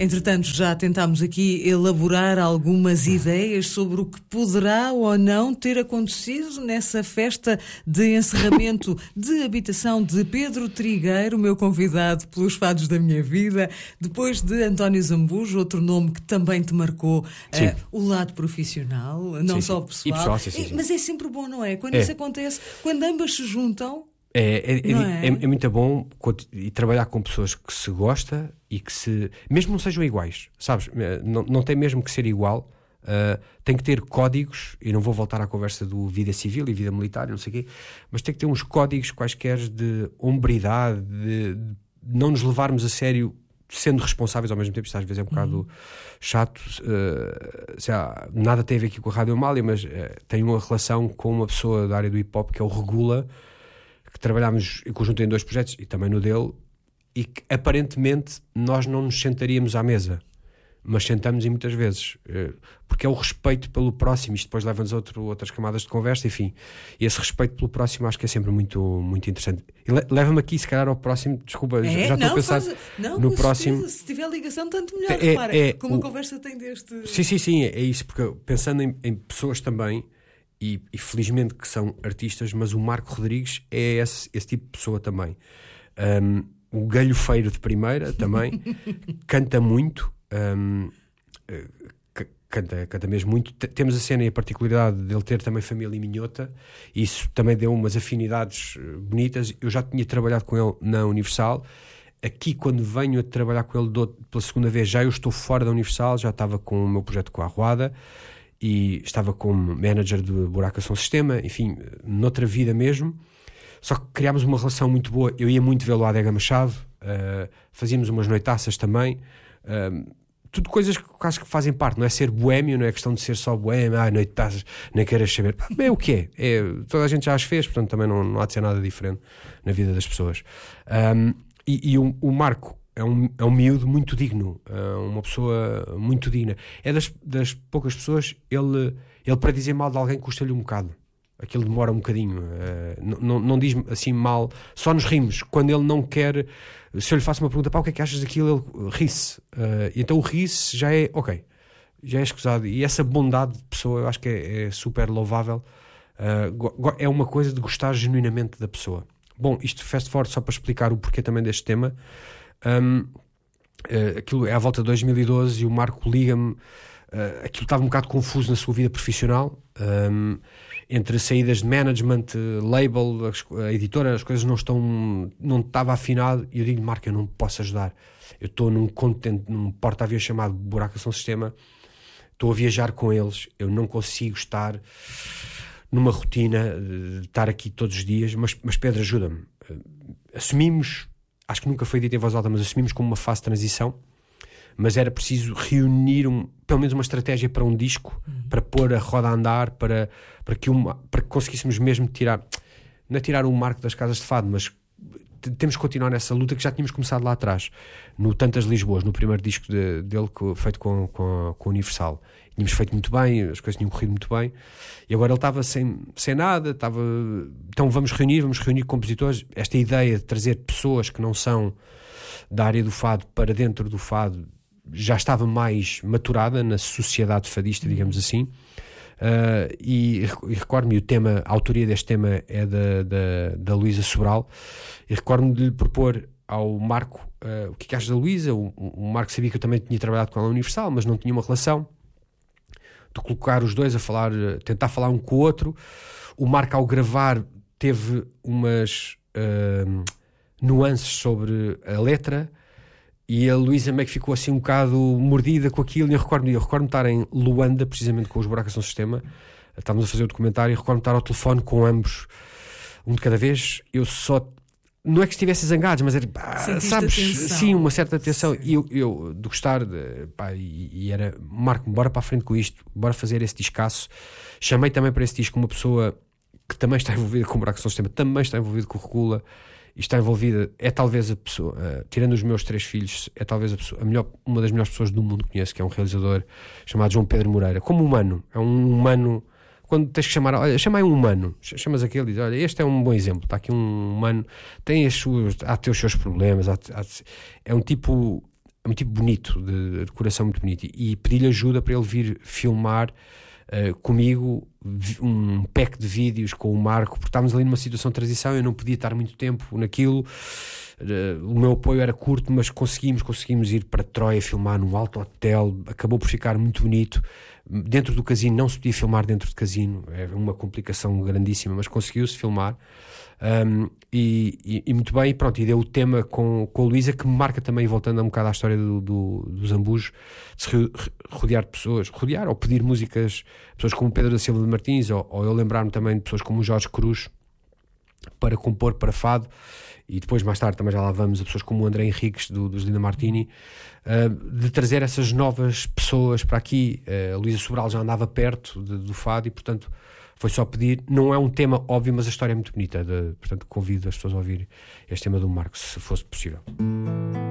Entretanto, já tentámos aqui elaborar algumas ideias sobre o que poderá ou não ter acontecido nessa festa de encerramento de habitação de Pedro Trigueiro, meu convidado pelos Fados da Minha Vida, depois de António Zambujo, outro nome que também te marcou o lado profissional, não só o pessoal. Mas é sempre bom, não é? Quando isso acontece, quando ambas se juntam. É muito bom e trabalhar com pessoas que se gosta e que mesmo não sejam iguais, sabes? Não tem mesmo que ser igual, tem que ter códigos, e não vou voltar à conversa do vida civil e vida militar, não sei o quê, mas tem que ter uns códigos quaisquer de hombridade, de não nos levarmos a sério sendo responsáveis ao mesmo tempo. Isto às vezes é um bocado chato, nada tem a ver aqui com a Rádio Amália, mas tenho uma relação com uma pessoa da área do hip-hop que é o Regula, que trabalhámos em conjunto em 2 projetos e também no dele, e que aparentemente nós não nos sentaríamos à mesa, mas sentamos e muitas vezes, porque é o respeito pelo próximo. Isto depois leva-nos a outras camadas de conversa, enfim, e esse respeito pelo próximo acho que é sempre muito, muito interessante. E leva-me aqui se calhar ao próximo, desculpa, já estou a pensar no próximo. Se tiver ligação tanto melhor, repara, como a conversa tem deste... Sim, é isso, porque pensando em pessoas também, e felizmente que são artistas, mas o Marco Rodrigues é esse tipo de pessoa também. O galhofeiro de primeira também, canta muito, canta mesmo muito. Temos a cena e a particularidade dele ter também família minhota, e isso também deu umas afinidades bonitas. Eu já tinha trabalhado com ele na Universal. Aqui, quando venho a trabalhar com ele pela segunda vez, já eu estou fora da Universal, já estava com o meu projeto com a Arruada, e estava como manager de Buraco Som Sistema, enfim, noutra vida mesmo. Só que criámos uma relação muito boa. Eu ia muito vê-lo à Adega Machado, fazíamos umas noitaças também, tudo coisas que acho que fazem parte. Não é ser boémio, não é questão de ser só boémio, noitaças, nem queiras saber. É o que é. Toda a gente já as fez, portanto também não há de ser nada diferente na vida das pessoas. E o Marco é um miúdo muito digno, uma pessoa muito digna. É das poucas pessoas, ele para dizer mal de alguém custa-lhe um bocado. Aquilo demora um bocadinho. Não diz assim mal, só nos rimos. Quando ele não quer, se eu lhe faço uma pergunta, o que é que achas daquilo, ele ri-se. Então o ri-se já é ok, já é escusado. E essa bondade de pessoa eu acho que é super louvável. É uma coisa de gostar genuinamente da pessoa. Bom, isto fast forward só para explicar o porquê também deste tema. Aquilo é à volta de 2012 e o Marco liga-me. Aquilo estava um bocado confuso na sua vida profissional, entre saídas de management, label, a editora, as coisas não estava afinado, e eu digo, Marco, eu não posso ajudar. Eu estou num porta-aviões chamado Buraco Som Sistema, estou a viajar com eles, eu não consigo estar numa rotina de estar aqui todos os dias, mas Pedro, ajuda-me. Assumimos, acho que nunca foi dito em voz alta, mas assumimos como uma fase de transição, mas era preciso reunir pelo menos uma estratégia para um disco, para pôr a roda a andar, para que conseguíssemos mesmo não é tirar o Marco das casas de fado, mas temos que continuar nessa luta que já tínhamos começado lá atrás, no Tantas Lisboas, no primeiro disco dele, feito com a Universal. Tínhamos feito muito bem, as coisas tinham corrido muito bem, e agora ele estava sem nada, então vamos reunir compositores. Esta ideia de trazer pessoas que não são da área do fado para dentro do fado já estava mais maturada na sociedade fadista, digamos assim, e recordo-me, a autoria deste tema é da Luísa Sobral, e recordo-me de lhe propor ao Marco, o que achas da Luísa? O Marco sabia que eu também tinha trabalhado com ela na Universal, mas não tinha uma relação, de colocar os dois a falar, tentar falar um com o outro. O Marco, ao gravar, teve umas nuances sobre a letra, e a Luísa meio que ficou assim um bocado mordida com aquilo. E eu recordo-me estar em Luanda, precisamente com os Buracos no Sistema, estávamos a fazer o documentário, e recordo-me estar ao telefone com ambos, um de cada vez. Eu só, não é que estivesse zangados, mas era, sabes, sim, uma certa atenção. E eu de gostar, e era, Marco, bora para a frente com isto, bora fazer esse discaço. Chamei também para esse disco uma pessoa que também está envolvida com o Buracos no Sistema, também está envolvida com o Regula, e está envolvida, é talvez a pessoa, tirando os meus 3 filhos, é talvez uma das melhores pessoas do mundo que conheço, que é um realizador chamado João Pedro Moreira. Como humano, é um humano, quando tens que chamar, olha, chama aí um humano, chamas aquele e diz, olha, este é um bom exemplo, está aqui um humano, tem os seus problemas, é um tipo é um tipo bonito, de decoração muito bonito, e pedi-lhe ajuda para ele vir filmar comigo um pack de vídeos com o Marco, porque estávamos ali numa situação de transição, eu não podia estar muito tempo naquilo, o meu apoio era curto, mas conseguimos ir para Troia filmar num alto hotel, acabou por ficar muito bonito. Dentro do casino não se podia filmar dentro do casino, é uma complicação grandíssima, mas conseguiu-se filmar. E muito bem, pronto, e deu o tema com a Luísa, que me marca também, voltando um bocado à história do Zambujo, de se rodear de pessoas, ou pedir músicas, pessoas como Pedro da Silva de Martins, ou eu lembrar-me também de pessoas como o Jorge Cruz para compor para fado, e depois mais tarde também já lá vamos a pessoas como o André Henriques dos Linda Martini, de trazer essas novas pessoas para aqui. A Luísa Sobral já andava perto do fado e portanto foi só pedir. Não é um tema óbvio, mas a história é muito bonita, portanto convido as pessoas a ouvir este tema do Marco, se fosse possível.